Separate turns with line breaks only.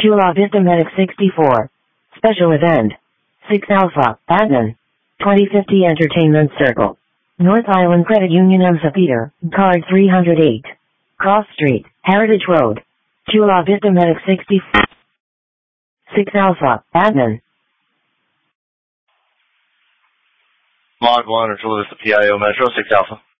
Chula Vista Medic 64. Special event. 6 Alpha, Adnan. 2050 Entertainment Circle. North Island Credit Union St. Peter, card 308. Cross Street, Heritage Road. Chula Vista Medic 64. 6 Alpha, Adnan.
Log 1 or Chula Vista PIO Metro 6 Alpha.